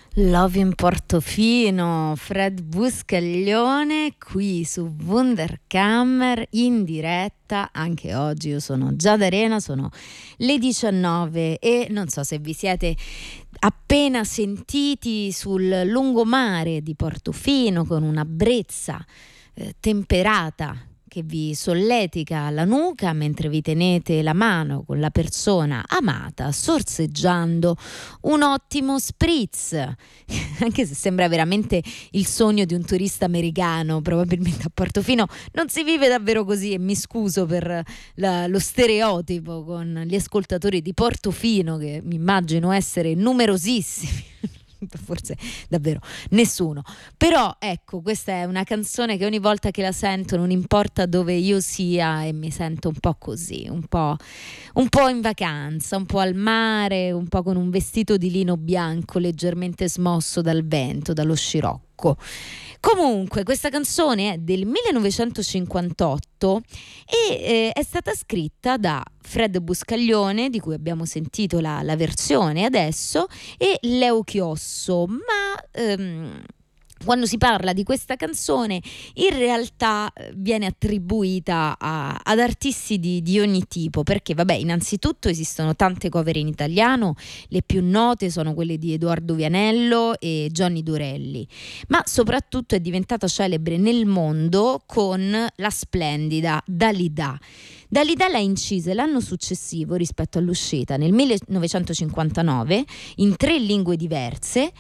Love in Portofino, Fred Buscaglione qui su Wunderkammer in diretta anche oggi. Io sono Giada Arena, sono le 19 e non so se vi siete appena sentiti sul lungomare di Portofino con una brezza temperata che vi solletica la nuca mentre vi tenete la mano con la persona amata, sorseggiando un ottimo spritz, anche se sembra veramente il sogno di un turista americano. Probabilmente a Portofino non si vive davvero così, e mi scuso per lo stereotipo con gli ascoltatori di Portofino, che mi immagino essere numerosissimi. Forse davvero nessuno, però ecco, questa è una canzone che ogni volta che la sento, non importa dove io sia, e mi sento un po' così, un po' in vacanza, un po' al mare, un po' con un vestito di lino bianco leggermente smosso dal vento, dallo scirocco. Comunque questa canzone è del 1958 e è stata scritta da Fred Buscaglione, di cui abbiamo sentito la versione adesso, e Leo Chiosso, ma quando si parla di questa canzone in realtà viene attribuita ad artisti di ogni tipo, perché vabbè, innanzitutto esistono tante cover in italiano, le più note sono quelle di Edoardo Vianello e Johnny Dorelli, ma soprattutto è diventata celebre nel mondo con la splendida Dalida. Dalida l'ha incise l'anno successivo rispetto all'uscita, nel 1959, in 3 lingue diverse,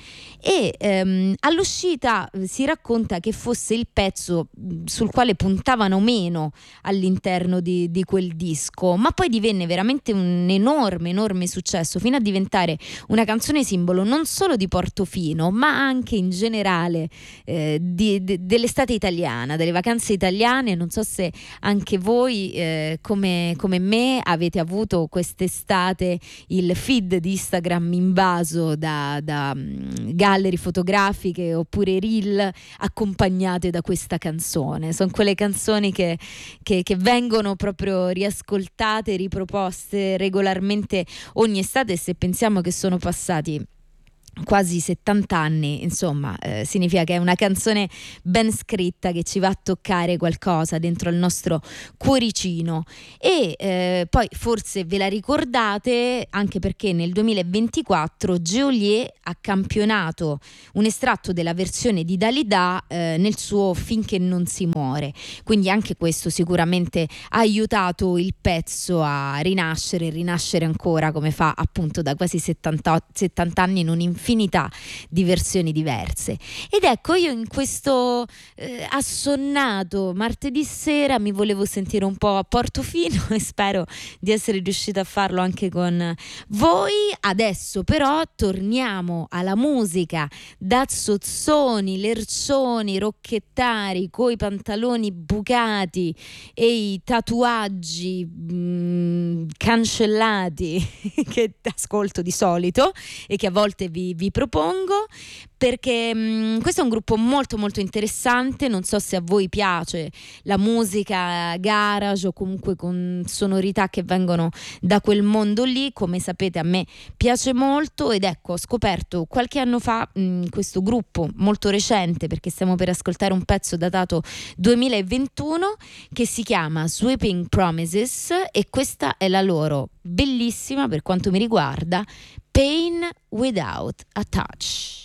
e all'uscita si racconta che fosse il pezzo sul quale puntavano meno all'interno di quel disco, ma poi divenne veramente un enorme successo, fino a diventare una canzone simbolo non solo di Portofino, ma anche in generale dell'estate italiana, delle vacanze italiane. Non so se anche voi come me avete avuto quest'estate il feed di Instagram invaso da gallery fotografiche oppure reel accompagnate da questa canzone. Sono quelle canzoni che vengono proprio riascoltate, riproposte regolarmente ogni estate, e se pensiamo che sono passati quasi 70 anni, insomma, significa che è una canzone ben scritta, che ci va a toccare qualcosa dentro il nostro cuoricino. E poi forse ve la ricordate anche perché nel 2024 Geolier ha campionato un estratto della versione di Dalida nel suo Finché non si muore, quindi anche questo sicuramente ha aiutato il pezzo a rinascere ancora, come fa appunto da quasi 70 anni in un'infinità di versioni diverse. Ed ecco, io in questo assonnato martedì sera mi volevo sentire un po' a Portofino e spero di essere riuscita a farlo anche con voi. Adesso però torniamo alla musica da zozzoni, lercioni, rocchettari coi pantaloni bucati e i tatuaggi cancellati che ascolto di solito e che a volte vi propongo, perché questo è un gruppo molto interessante. Non so se a voi piace la musica garage o comunque con sonorità che vengono da quel mondo lì. Come sapete, a me piace molto, ed ecco, ho scoperto qualche anno fa questo gruppo molto recente, perché stiamo per ascoltare un pezzo datato 2021 che si chiama Sweeping Promises, e questa è la loro bellissima, per quanto mi riguarda, Pain Without a Touch.